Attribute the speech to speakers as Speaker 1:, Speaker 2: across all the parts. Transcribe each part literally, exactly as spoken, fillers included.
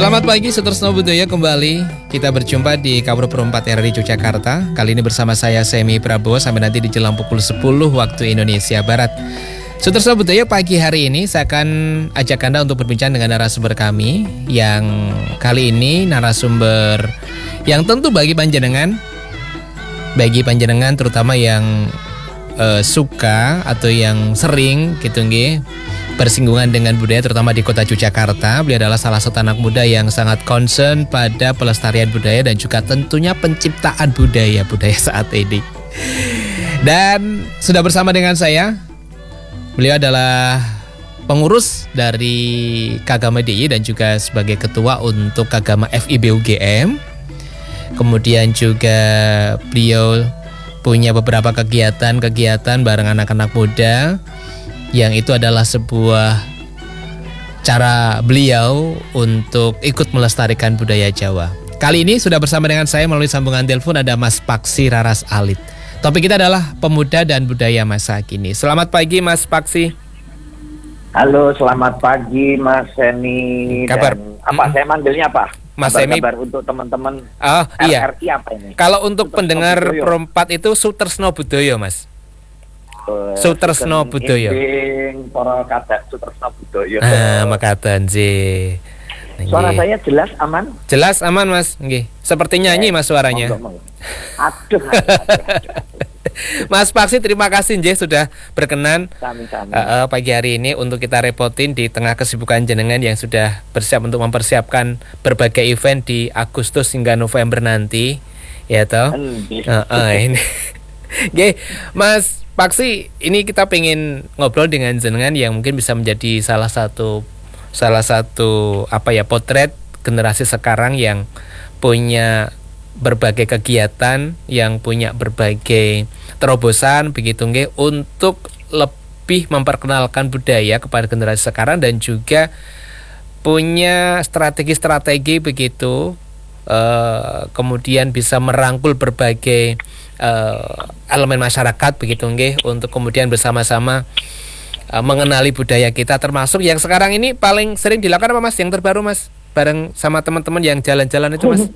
Speaker 1: Selamat pagi, Sutresno Budaya kembali. Kita berjumpa di Kabar Perempat R R I Yogyakarta. Kali ini bersama saya Semi Prabowo sampai nanti di jelang pukul sepuluh waktu Indonesia Barat. Sutresno Budaya, pagi hari ini saya akan ajak Anda untuk berbincang dengan narasumber kami yang kali ini narasumber yang tentu bagi panjenengan, bagi panjenengan terutama yang uh, suka atau yang sering gitu nggih bersinggungan dengan budaya terutama di kota Yogyakarta. Beliau adalah salah satu anak muda yang sangat concern pada pelestarian budaya dan juga tentunya penciptaan budaya budaya saat ini. Dan sudah bersama dengan saya, beliau adalah pengurus dari Kagama D I dan juga sebagai ketua untuk Kagama F I B U G M. Kemudian juga beliau punya beberapa kegiatan-kegiatan bareng anak-anak muda, yang itu adalah sebuah cara beliau untuk ikut melestarikan budaya Jawa. Kali ini sudah bersama dengan saya melalui sambungan telepon ada Mas Paksi Raras Alit. Topik kita adalah pemuda dan budaya masa kini. Selamat pagi Mas Paksi.
Speaker 2: Halo, selamat pagi Mas Seni.
Speaker 1: Kabar?
Speaker 2: Dan apa hmm. saya manggilnya apa?
Speaker 1: Mas
Speaker 2: kabar,
Speaker 1: Semi.
Speaker 2: Kabar untuk teman-teman
Speaker 1: Oh, iya.
Speaker 2: R R I apa ini?
Speaker 1: Kalau untuk
Speaker 2: Sutresno
Speaker 1: pendengar
Speaker 2: Budoyo.
Speaker 1: perempat itu Sutresno Budoyo, Mas.
Speaker 2: Uh,
Speaker 1: Sutresno Budoyo.
Speaker 2: Para kadang Sutresno Budoyo.
Speaker 1: Ah, makaten sih.
Speaker 2: Suara saya jelas aman?
Speaker 1: Jelas aman, Mas. Nggih. Seperti nyanyi Mas suaranya.
Speaker 2: Monggo, monggo. Aduh, aduh, aduh.
Speaker 1: Mas Paksi, terima kasih nggih sudah berkenan
Speaker 2: Sami-sami.
Speaker 1: uh, uh, pagi hari ini untuk kita repotin di tengah kesibukan jenengan yang sudah bersiap untuk mempersiapkan berbagai event di Agustus hingga November nanti, ya toh. Uh, uh, ini. Oke, Mas Paksi, ini kita pengen ngobrol dengan jenengan yang mungkin bisa menjadi salah satu salah satu apa ya potret generasi sekarang yang punya berbagai kegiatan, yang punya berbagai terobosan begitu nggih untuk lebih memperkenalkan budaya kepada generasi sekarang dan juga punya strategi-strategi begitu, uh, kemudian bisa merangkul berbagai uh, elemen masyarakat begitu nggih untuk kemudian bersama-sama uh, mengenali budaya kita, termasuk yang sekarang ini paling sering dilakukan apa Mas, yang terbaru Mas, bareng sama teman-teman yang jalan-jalan itu Mas?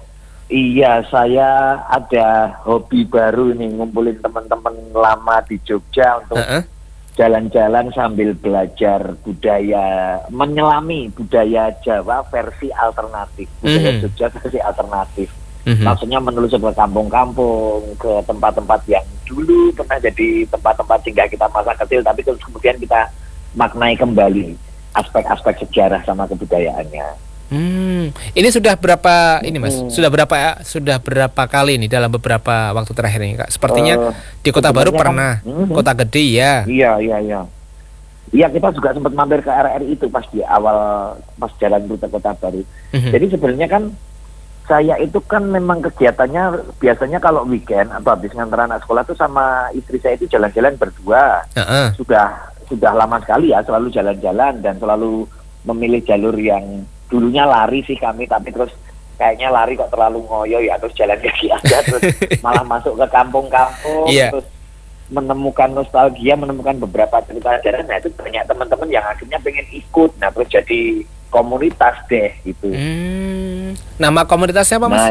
Speaker 2: Iya, saya ada hobi baru nih, ngumpulin teman-teman lama di Jogja untuk uh-uh. jalan-jalan sambil belajar budaya, menyelami budaya Jawa versi alternatif, budaya mm-hmm. Jogja versi alternatif. Mm-hmm. Maksudnya menelusuri ke kampung-kampung, ke tempat-tempat yang dulu pernah jadi tempat-tempat singgah kita masa kecil, tapi terus kemudian kita maknai kembali aspek-aspek sejarah sama kebudayaannya.
Speaker 1: Hmm, ini sudah berapa ini Mas? Hmm. Sudah berapa sudah berapa kali ini dalam beberapa waktu terakhir ini Kak? Sepertinya uh, di Kota Baru pernah, kan, hmm. Kota Gede ya.
Speaker 2: Iya, iya, iya. Iya, kita juga sempat mampir ke R R I itu pas di awal pas jalan rute Kota Baru. Hmm. Jadi sebenarnya kan saya itu kan memang kegiatannya biasanya kalau weekend atau habis ngantar anak sekolah tuh sama istri saya itu jalan-jalan berdua. Uh-uh. Sudah sudah lama sekali ya, selalu jalan-jalan dan selalu memilih jalur yang dulunya lari sih kami, tapi terus kayaknya lari kok terlalu ngoyo ya, terus jalan kaki aja, terus malah masuk ke kampung-kampung, yeah. Terus menemukan nostalgia, menemukan beberapa cerita sejarah. Nah itu banyak teman-teman yang akhirnya pengen ikut, nah terus jadi komunitas deh gitu.
Speaker 1: Hmm, nama komunitasnya apa Mas?
Speaker 2: Nah,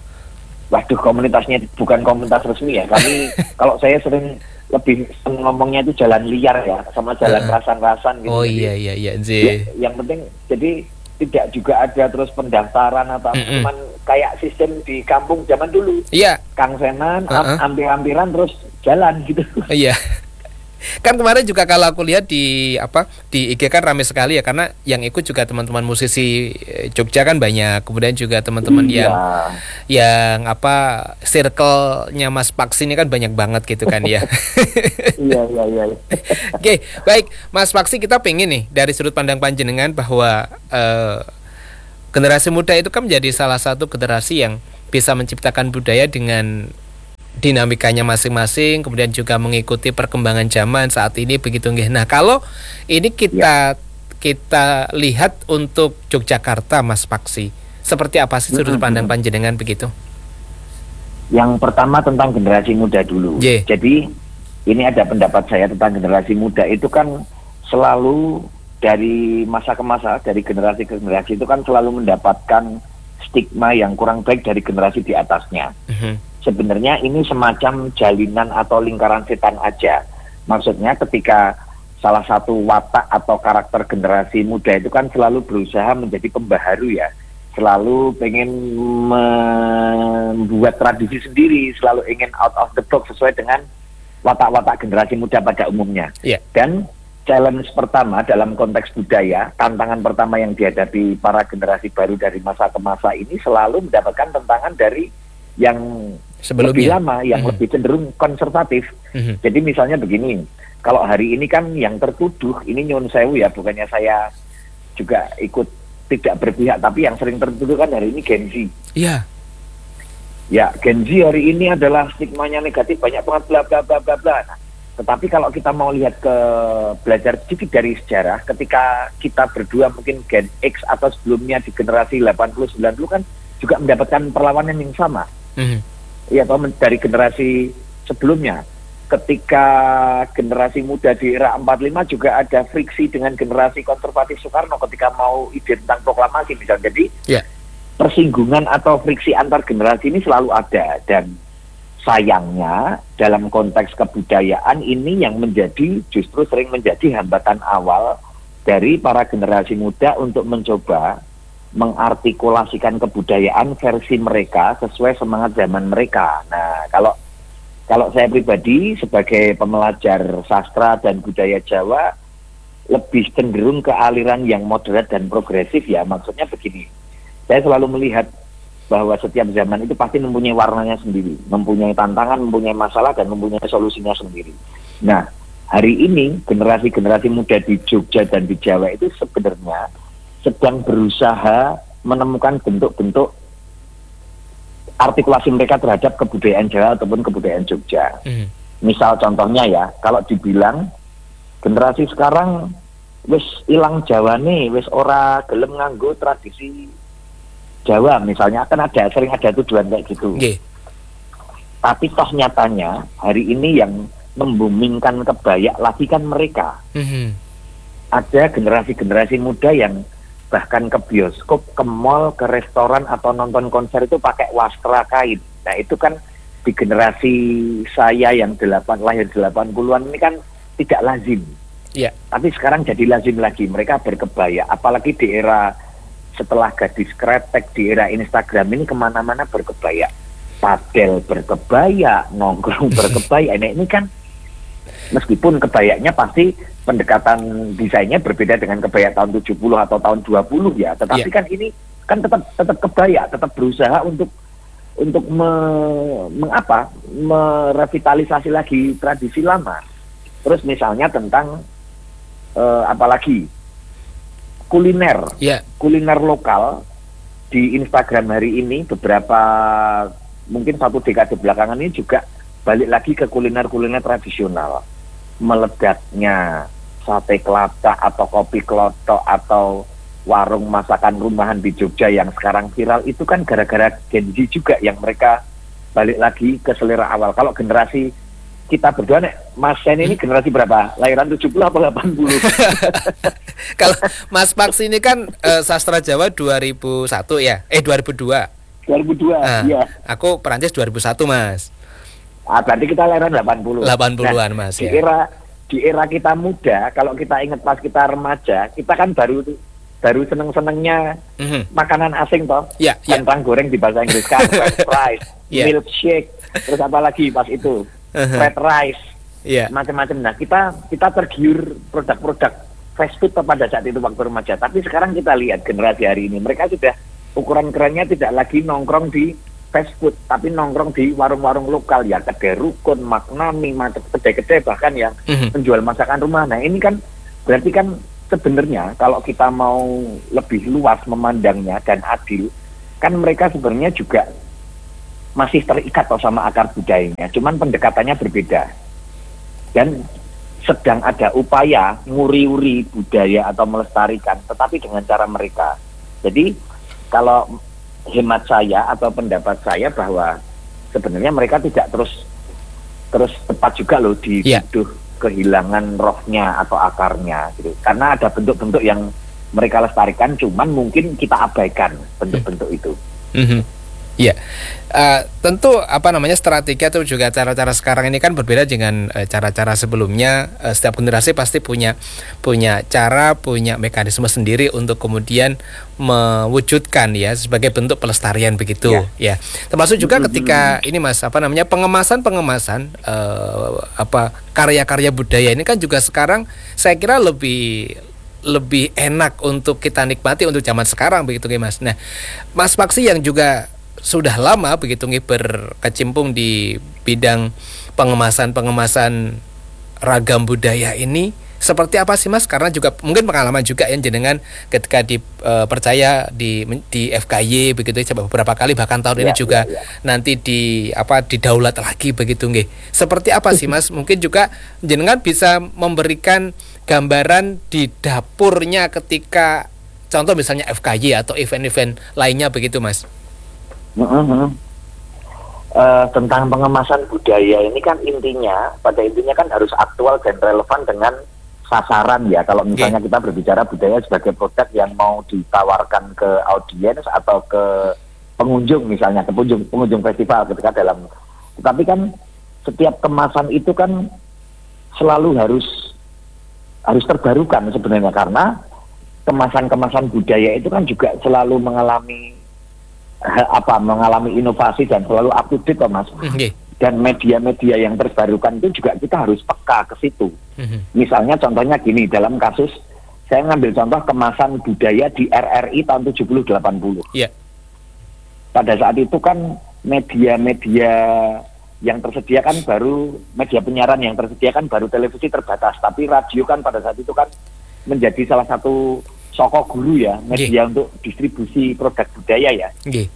Speaker 2: waduh, komunitasnya bukan komunitas resmi ya, kami kalau saya sering lebih ngomongnya itu jalan liar ya, sama jalan uh. rasan-rasan gitu.
Speaker 1: Oh iya iya iya.
Speaker 2: Ya, yang penting jadi tidak juga ada terus pendaftaran atau mm-hmm. cuman kayak sistem di kampung zaman dulu. Iya. Kang Senan, uh-huh. ambil-ambilan terus jalan gitu.
Speaker 1: Iya. Kan kemarin juga kalau aku lihat di apa di I G kan ramai sekali ya, karena yang ikut juga teman-teman musisi Jogja kan banyak, kemudian juga teman-teman iya. yang yang apa circle-nya Mas Paksi ini kan banyak banget gitu kan ya.
Speaker 2: Iya iya iya.
Speaker 1: Oke, baik Mas Paksi, kita pengen nih dari sudut pandang panjenengan bahwa uh, generasi muda itu kan menjadi salah satu generasi yang bisa menciptakan budaya dengan dinamikanya masing-masing, kemudian juga mengikuti perkembangan zaman saat ini begitu nggih. Nah, kalau ini kita ya. kita lihat untuk Yogyakarta Mas Paksi, seperti apa sih sudut pandang panjenengan begitu?
Speaker 2: Yang pertama tentang generasi muda dulu. Yeah. Jadi ini ada pendapat saya tentang generasi muda itu kan selalu dari masa ke masa, dari generasi ke generasi itu kan selalu mendapatkan stigma yang kurang baik dari generasi di atasnya. Uh-huh. Sebenarnya ini semacam jalinan atau lingkaran setan aja. Maksudnya ketika salah satu watak atau karakter generasi muda itu kan selalu berusaha menjadi pembaharu ya, selalu pengen membuat tradisi sendiri, selalu ingin out of the box sesuai dengan watak-watak generasi muda pada umumnya. Yeah. Dan challenge pertama dalam konteks budaya, tantangan pertama yang dihadapi para generasi baru dari masa ke masa ini selalu mendapatkan tantangan dari yang sebelumnya, lebih lama, yang mm-hmm. lebih cenderung konservatif. Mm-hmm. Jadi misalnya begini, kalau hari ini kan yang tertuduh, ini nyun sewu ya, bukannya saya juga ikut tidak berpihak, tapi yang sering tertuduh kan hari ini Gen Z. Iya. Ya, Gen Z hari ini adalah stigmanya negatif, banyak banget bla bla bla bla bla. Nah, tetapi kalau kita mau lihat ke belajar sedikit dari sejarah, ketika kita berdua mungkin Gen X atau sebelumnya di generasi delapan puluh sembilan puluh kan juga mendapatkan perlawanan yang sama. Mm-hmm. Ya, atau dari generasi sebelumnya. Ketika generasi muda di era empat puluh lima juga ada friksi dengan generasi konservatif Soekarno ketika mau ide tentang proklamasi misalnya. Jadi yeah. persinggungan atau friksi antar generasi ini selalu ada, dan sayangnya dalam konteks kebudayaan ini yang menjadi justru sering menjadi hambatan awal dari para generasi muda untuk mencoba mengartikulasikan kebudayaan versi mereka sesuai semangat zaman mereka. Nah, kalau Kalau saya pribadi sebagai pembelajar sastra dan budaya Jawa lebih cenderung ke aliran yang moderat dan progresif ya. Maksudnya begini, saya selalu melihat bahwa setiap zaman itu pasti mempunyai warnanya sendiri, mempunyai tantangan, mempunyai masalah, dan mempunyai solusinya sendiri. Nah, hari ini generasi-generasi muda di Jogja dan di Jawa itu sebenarnya sedang berusaha menemukan bentuk-bentuk artikulasi mereka terhadap kebudayaan Jawa ataupun kebudayaan Jogja. Mm. Misal contohnya ya, kalau dibilang generasi sekarang wis ilang Jawa nih, wis ora gelem nganggo tradisi Jawa misalnya, akan ada sering ada tuduhan kayak gitu. Okay. Tapi toh nyatanya hari ini yang membumingkan kebaya lagi kan mereka. Mm-hmm. Ada generasi-generasi muda yang bahkan ke bioskop, ke mall, ke restoran atau nonton konser itu pakai wastra kain. Nah itu kan di generasi saya yang delapan lahir delapan puluhan ini kan tidak lazim. Yeah. Tapi sekarang jadi lazim lagi, mereka berkebaya. Apalagi di era setelah gadis kretek, di era Instagram ini kemana-mana berkebaya. Padel berkebaya, nongkrong berkebaya. Nah ini kan meskipun kebayanya pasti pendekatan desainnya berbeda dengan kebaya tahun tujuh puluh atau tahun dua puluh ya, tetapi yeah. kan ini kan tetap tetap kebaya, tetap berusaha untuk untuk me, mengapa merevitalisasi lagi tradisi lama. Terus misalnya tentang uh, apalagi kuliner, yeah. kuliner lokal di Instagram hari ini beberapa mungkin satu dekade belakangan ini juga balik lagi ke kuliner-kuliner tradisional. Meledaknya sate kelata atau kopi klotok atau warung masakan rumahan di Jogja yang sekarang viral itu kan gara-gara Gen Z juga yang mereka balik lagi ke selera awal. Kalau generasi kita berdua nih, Mas Sen ini generasi berapa? Lahiran tujuh puluh atau delapan puluh?
Speaker 1: Kalau Mas Pax ini kan uh, sastra Jawa dua ribu satu ya? Eh dua ribu dua.
Speaker 2: dua ribu dua, nah, iya.
Speaker 1: Aku Perancis dua ribu satu, Mas.
Speaker 2: Ah, berarti kita lahiran delapan puluh.
Speaker 1: delapan puluhan, nah, Mas.
Speaker 2: Di
Speaker 1: ya.
Speaker 2: era di era kita muda, kalau kita ingat pas kita remaja, kita kan baru baru seneng-senengnya mm-hmm. makanan asing toh. Yeah, kentang yeah. goreng di bahasa Inggris kan, fried rice, yeah. milkshake, terus apa lagi pas itu? Uh-huh. Fried rice. Yeah. Macam-macam. Nah, kita kita tergiur produk-produk fast food pada saat itu waktu remaja. Tapi sekarang kita lihat generasi hari ini, mereka sudah ukuran kerennya tidak lagi nongkrong di fast food, tapi nongkrong di warung-warung lokal ya, kedai rukun, maknami, kedai-kedai bahkan yang mm-hmm. menjual masakan rumah. Nah ini kan berarti kan sebenarnya kalau kita mau lebih luas memandangnya dan adil, kan mereka sebenarnya juga masih terikat toh sama akar budayanya, cuman pendekatannya berbeda. Dan sedang ada upaya nguri-uri budaya atau melestarikan, tetapi dengan cara mereka. Jadi kalau hemat saya atau pendapat saya bahwa sebenarnya mereka tidak terus terus tepat juga loh dituduh yeah. kehilangan rohnya atau akarnya gitu. Karena ada bentuk-bentuk yang mereka lestarikan, cuman mungkin kita abaikan bentuk-bentuk itu.
Speaker 1: Mm-hmm. Ya, uh, tentu apa namanya strategi atau juga cara-cara sekarang ini kan berbeda dengan uh, cara-cara sebelumnya. Uh, setiap generasi pasti punya punya cara, punya mekanisme sendiri untuk kemudian mewujudkan ya sebagai bentuk pelestarian begitu. Ya, ya. Termasuk juga ketika ini Mas apa namanya pengemasan-pengemasan uh, apa karya-karya budaya ini kan juga sekarang saya kira lebih lebih enak untuk kita nikmati untuk zaman sekarang begitu ya Mas. Nah, Mas Paksi yang juga sudah lama begitu nih berkecimpung di bidang pengemasan-pengemasan ragam budaya ini, seperti apa sih Mas? Karena juga mungkin pengalaman juga yang jenengan ketika dipercaya e, di di F K Y begitu beberapa kali, bahkan tahun ya, ini juga ya, ya. nanti di apa didaulat lagi begitu nggih. Seperti apa sih Mas? Mungkin juga jenengan bisa memberikan gambaran di dapurnya ketika contoh misalnya F K Y atau event-event lainnya begitu Mas.
Speaker 2: Uh-huh. Uh, tentang pengemasan budaya ini kan intinya, pada intinya kan harus aktual dan relevan dengan sasaran ya. Kalau misalnya okay. kita berbicara budaya sebagai produk yang mau ditawarkan ke audiens atau ke pengunjung misalnya, ke pengunjung, pengunjung festival ketika dalam. Tetapi kan setiap kemasan itu kan selalu harus harus terbarukan sebenarnya, karena kemasan-kemasan budaya itu kan juga selalu mengalami apa mengalami inovasi dan selalu up to date, Mas. Okay. Dan media-media yang terbarukan itu juga kita harus peka ke situ. Mm-hmm. Misalnya contohnya gini, dalam kasus saya ngambil contoh kemasan budaya di R R I tahun tujuh puluh delapan puluh. Yeah. Pada saat itu kan media-media yang tersedia kan baru media penyiaran yang tersedia kan baru televisi terbatas, tapi radio kan pada saat itu kan menjadi salah satu soko guru ya, media okay. untuk distribusi produk budaya ya. Okay.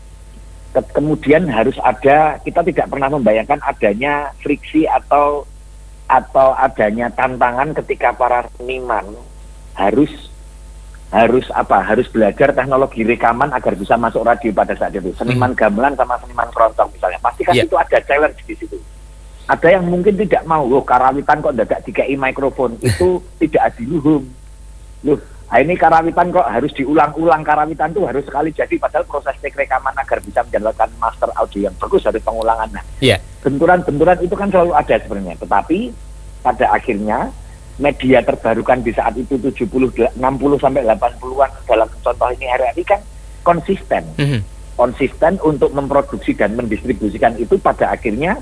Speaker 2: Kemudian harus ada, kita tidak pernah membayangkan adanya friksi atau atau adanya tantangan ketika para seniman harus harus apa? Harus belajar teknologi rekaman agar bisa masuk radio pada saat itu. Seniman hmm. gamelan sama seniman keroncong misalnya, pasti kan yeah. itu ada challenge di situ. Ada yang mungkin tidak mau, loh karawitan kok dadak dikai mikrofon, itu tidak adiluhum. Loh, nah ini karawitan kok harus diulang-ulang, karawitan itu harus sekali jadi, padahal proses take rekaman agar bisa menjalankan master audio yang bagus harus pengulangan. Nah, yeah. benturan-benturan itu kan selalu ada sebenarnya, tetapi pada akhirnya media terbarukan di saat itu tujuh puluh, enam puluh sampai delapan puluhan dalam contoh ini R R I kan konsisten. Mm-hmm. Konsisten untuk memproduksi dan mendistribusikan itu, pada akhirnya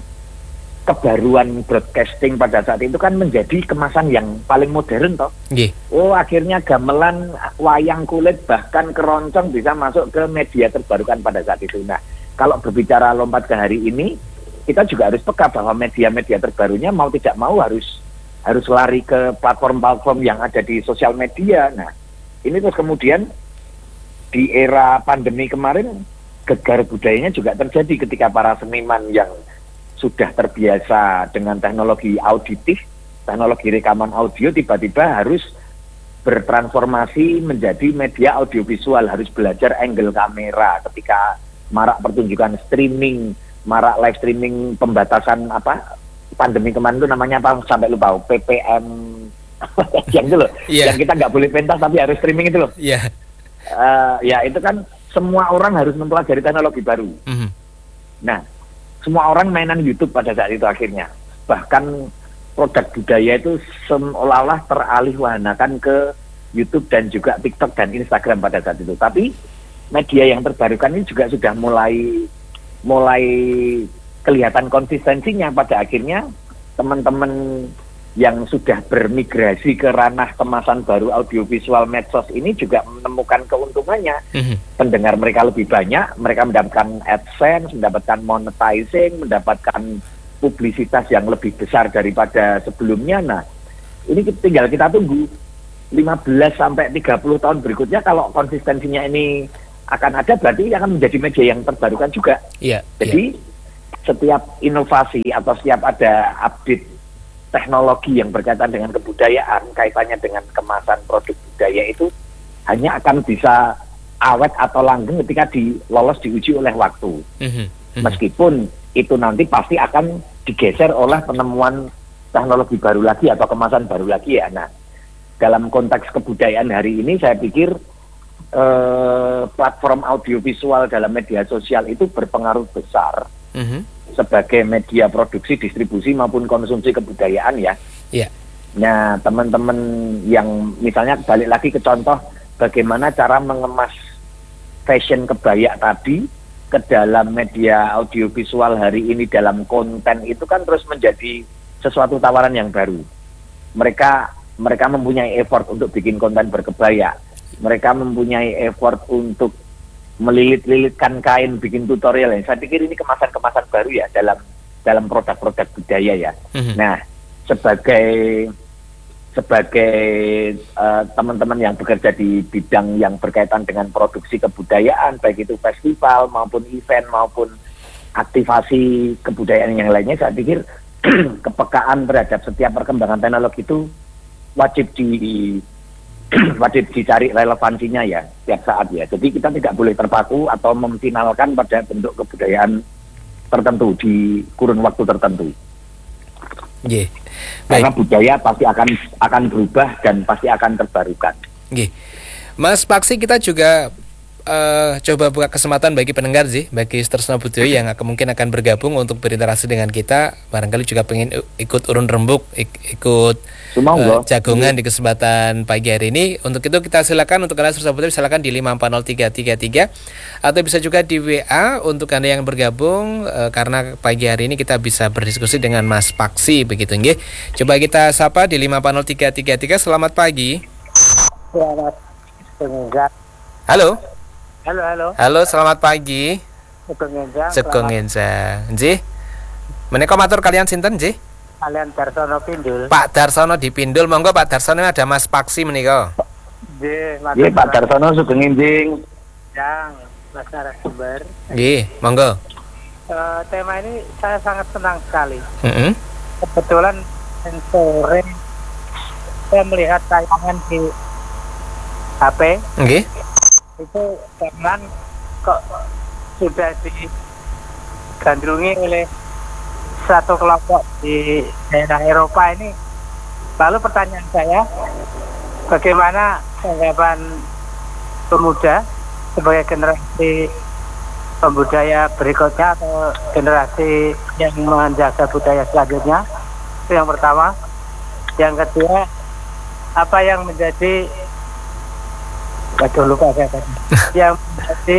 Speaker 2: kebaruan broadcasting pada saat itu kan menjadi kemasan yang paling modern toh. Yeah. Oh, akhirnya gamelan, wayang kulit, bahkan keroncong bisa masuk ke media terbarukan pada saat itu. Nah, kalau berbicara lompat ke hari ini, kita juga harus peka bahwa media-media terbarunya mau tidak mau harus harus lari ke platform-platform yang ada di sosial media. Nah, ini terus kemudian di era pandemi kemarin gegar budayanya juga terjadi ketika para seniman yang sudah terbiasa dengan teknologi auditif, teknologi rekaman audio, tiba-tiba harus bertransformasi menjadi media audiovisual, harus belajar angle kamera ketika marak pertunjukan streaming, marak live streaming, pembatasan apa pandemi kemarin itu namanya apa sampai lupa, P P M yang itu loh, yeah. yang kita nggak boleh pentas tapi harus streaming itu loh. Yeah. Uh, ya itu kan semua orang harus mempelajari teknologi baru. Mm-hmm. Nah, semua orang mainan YouTube pada saat itu akhirnya. Bahkan produk budaya itu seolah-olah teralih wahanakan ke YouTube dan juga TikTok dan Instagram pada saat itu. Tapi media yang terbarukan ini juga sudah mulai mulai kelihatan konsistensinya. Pada akhirnya teman-teman yang sudah bermigrasi ke ranah kemasan baru audiovisual medsos ini juga menemukan keuntungannya. Mm-hmm. Pendengar mereka lebih banyak, mereka mendapatkan AdSense, mendapatkan monetizing, mendapatkan publisitas yang lebih besar daripada sebelumnya. Nah, ini tinggal kita tunggu lima belas sampai tiga puluh tahun berikutnya, kalau konsistensinya ini akan ada, berarti akan menjadi media yang terbarukan juga. Yeah, Jadi yeah. setiap inovasi atau setiap ada update teknologi yang berkaitan dengan kebudayaan, kaitannya dengan kemasan produk budaya itu hanya akan bisa awet atau langgeng ketika di, lolos diuji oleh waktu. Mm-hmm. Mm-hmm. Meskipun itu nanti pasti akan digeser oleh penemuan teknologi baru lagi atau kemasan baru lagi ya. Nah, dalam konteks kebudayaan hari ini saya pikir eh, platform audiovisual dalam media sosial itu berpengaruh besar mm-hmm. sebagai media produksi, distribusi maupun konsumsi kebudayaan ya.
Speaker 1: Iya. Yeah.
Speaker 2: Nah, teman-teman yang misalnya balik lagi ke contoh bagaimana cara mengemas fashion kebaya tadi ke dalam media audiovisual hari ini dalam konten itu kan terus menjadi sesuatu tawaran yang baru. Mereka mereka mempunyai effort untuk bikin konten berkebaya. Mereka mempunyai effort untuk melilit-lilitkan kain, bikin tutorial. Saya pikir ini kemasan-kemasan baru ya dalam dalam produk-produk budaya ya. Mm-hmm. Nah, sebagai sebagai uh, teman-teman yang bekerja di bidang yang berkaitan dengan produksi kebudayaan, baik itu festival maupun event maupun aktivasi kebudayaan yang lainnya, saya pikir kepekaan terhadap setiap perkembangan teknologi itu wajib di wajib dicari relevansinya ya setiap saat ya. Jadi kita tidak boleh terpaku atau memfinalkan pada bentuk kebudayaan tertentu di kurun waktu tertentu.
Speaker 1: Yeah.
Speaker 2: Karena budaya pasti akan akan berubah dan pasti akan terbarukan.
Speaker 1: Yeah. Mas Paksi, kita juga uh, coba buka kesempatan bagi pendengar sih, bagi Sutresno Budioyo yang mungkin akan bergabung untuk berinteraksi dengan kita, barangkali juga pengen ikut urun rembuk, ik- ikut uh, jagongan di kesempatan pagi hari ini. Untuk itu kita silakan untuk kalian Sutresno Budioyo, silakan di lima empat nol tiga tiga tiga atau bisa juga di W A untuk Anda yang bergabung, uh, karena pagi hari ini kita bisa berdiskusi dengan Mas Paksi begitu nggih. Coba kita sapa di lima empat nol tiga tiga tiga. Selamat pagi.
Speaker 3: Selamat pagi.
Speaker 1: Halo.
Speaker 3: Halo, halo.
Speaker 1: Halo, selamat pagi. Sugeng Enza. Nggih. Menika matur kalian sinten nggih?
Speaker 3: Kalian Darsono Pindul.
Speaker 1: Pak Darsono di Pindul. Monggo Pak Darsono, ada Mas Paksi menika.
Speaker 2: Nggih, Nggih Pak Darsono sugeng enjing.
Speaker 3: Yang Mas narasumber.
Speaker 1: Nggih, monggo.
Speaker 3: Uh, tema ini saya sangat senang sekali.
Speaker 1: Mm-hmm.
Speaker 3: Kebetulan sore saya melihat tayangan di H P.
Speaker 1: Nggih.
Speaker 3: Itu jangan kok sudah digandrungi oleh satu kelompok di daerah Eropa ini. Lalu pertanyaan saya, bagaimana tanggapan pemuda sebagai generasi pembudaya berikutnya atau generasi yang menjaga budaya selanjutnya? Itu yang pertama. Yang kedua, apa yang menjadi Waduh lupa saya tadi. Yang menjadi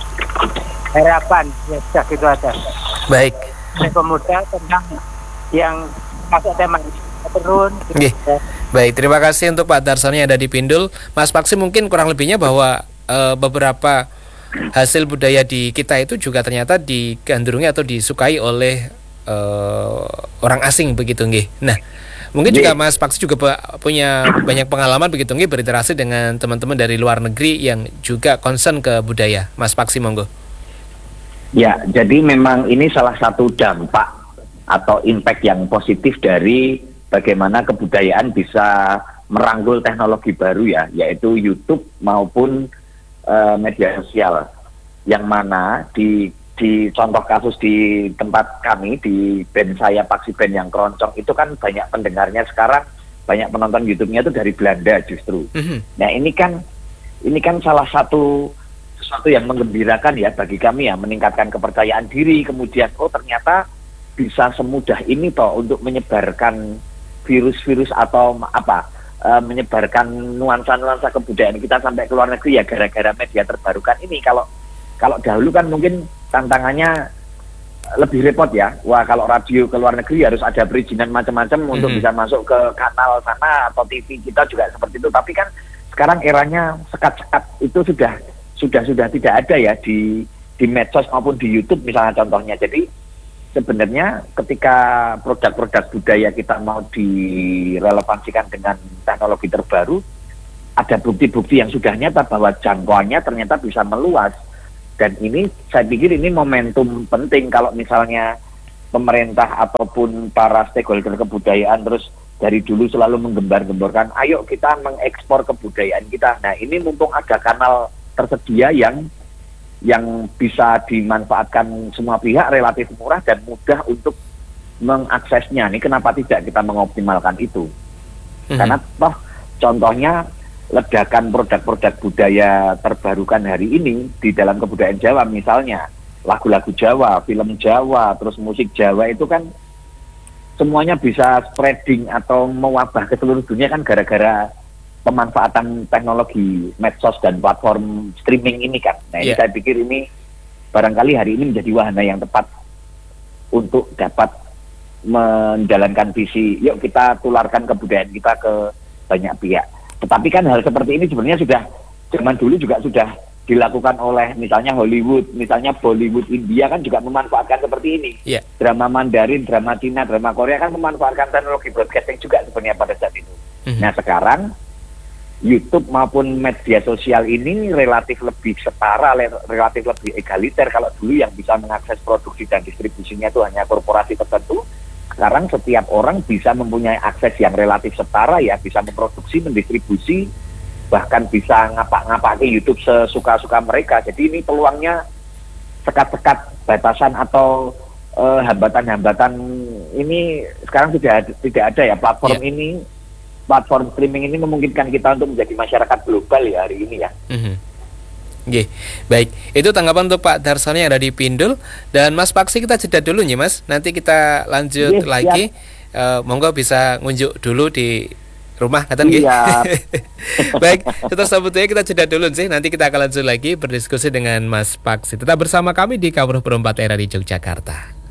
Speaker 3: harapan ya sudah gitu aja.
Speaker 1: Baik.
Speaker 3: Oleh pemuda tentang yang masuk tema turun.
Speaker 1: Gitu. Baik, terima kasih untuk Pak Darsono yang ada di Pindul. Mas Paksi, mungkin kurang lebihnya bahwa e, beberapa hasil budaya di kita itu juga ternyata digandrungi atau disukai oleh e, orang asing begitu nggih. Nah, mungkin juga Mas Paksi juga punya banyak pengalaman begitu nggih berinteraksi dengan teman-teman dari luar negeri yang juga concern ke budaya. Mas Paksi, monggo.
Speaker 2: Ya, jadi memang ini salah satu dampak atau impact yang positif dari bagaimana kebudayaan bisa merangkul teknologi baru ya, yaitu YouTube maupun uh, media sosial. Yang mana di di contoh kasus di tempat kami di band saya Paksi Band yang keroncong itu kan banyak pendengarnya sekarang, banyak penonton YouTube-nya itu dari Belanda justru. Mm-hmm. Nah ini kan ini kan salah satu sesuatu yang menggembirakan ya bagi kami ya, meningkatkan kepercayaan diri, kemudian oh ternyata bisa semudah ini toh untuk menyebarkan virus-virus atau apa e, menyebarkan nuansa-nuansa kebudayaan kita sampai ke luar negeri ya gara-gara media terbarukan ini. Kalau kalau dahulu kan mungkin tantangannya lebih repot ya. Wah, kalau radio ke luar negeri harus ada perizinan macam-macam mm-hmm. untuk bisa masuk ke kanal sana atau T V kita juga seperti itu. Tapi kan sekarang eranya sekat-sekat itu sudah sudah sudah tidak ada ya di di medsos maupun di YouTube misalnya contohnya. Jadi sebenarnya ketika produk-produk budaya kita mau direlevansikan dengan teknologi terbaru, ada bukti-bukti yang sudah nyata bahwa jangkauannya ternyata bisa meluas. Dan ini saya pikir ini momentum penting kalau misalnya pemerintah ataupun para stakeholder kebudayaan terus dari dulu selalu menggembar-gemborkan, ayo kita mengekspor kebudayaan kita. Nah ini mumpung ada kanal tersedia yang yang bisa dimanfaatkan semua pihak, relatif murah dan mudah untuk mengaksesnya nih, kenapa tidak kita mengoptimalkan itu?
Speaker 1: Mhm.
Speaker 2: Karena toh contohnya ledakan produk-produk budaya terbarukan hari ini di dalam kebudayaan Jawa, misalnya lagu-lagu Jawa, film Jawa, terus musik Jawa itu kan semuanya bisa spreading atau mewabah ke seluruh dunia kan gara-gara pemanfaatan teknologi medsos dan platform streaming ini kan. Nah ini
Speaker 1: Yeah.
Speaker 2: saya pikir ini barangkali hari ini menjadi wahana yang tepat untuk dapat menjalankan visi, yuk kita tularkan kebudayaan kita ke banyak pihak. Tetapi kan hal seperti ini sebenarnya sudah zaman dulu juga sudah dilakukan oleh misalnya Hollywood, misalnya Bollywood India kan juga memanfaatkan seperti ini.
Speaker 1: Yeah.
Speaker 2: Drama Mandarin, drama Cina, drama Korea kan memanfaatkan teknologi broadcasting juga sebenarnya pada saat itu.
Speaker 1: Mhm.
Speaker 2: Nah sekarang YouTube maupun media sosial ini relatif lebih setara, le- relatif lebih egaliter. Kalau dulu yang bisa mengakses produksi dan distribusinya itu hanya korporasi tertentu, sekarang setiap orang bisa mempunyai akses yang relatif setara ya, bisa memproduksi, mendistribusi, bahkan bisa ngapak-ngapak ke YouTube sesuka-suka mereka. Jadi ini peluangnya sekat-sekat batasan atau eh, hambatan-hambatan ini sekarang tidak ada, tidak ada ya. Platform
Speaker 1: Ya.
Speaker 2: ini, platform streaming ini memungkinkan kita untuk menjadi masyarakat global ya hari ini ya.
Speaker 1: Mhm. Oke, baik. Itu tanggapan untuk Pak Darsono yang ada di Pindul. Dan Mas Paksi kita jeda dulu nih Mas. Nanti kita lanjut
Speaker 2: Yes,
Speaker 1: lagi. Eh, monggo bisa ngunjuk dulu di rumah ngaten nggih.
Speaker 2: Siap.
Speaker 1: Baik, setelah sabutnya kita jeda dulu sih. Nanti kita akan lanjut lagi berdiskusi dengan Mas Paksi. Tetap bersama kami di Kabar Perempat Era di Yogyakarta.